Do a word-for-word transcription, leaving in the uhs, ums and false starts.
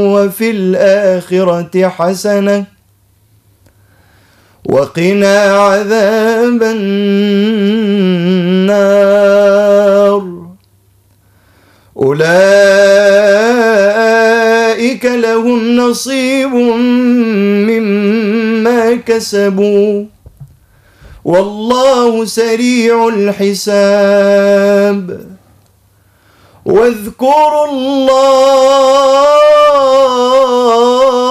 وفي الآخرة حسنة وقنا عذاب النار. أولئك لهم نصيب مما كسبوا والله سريع الحساب. واذكروا الله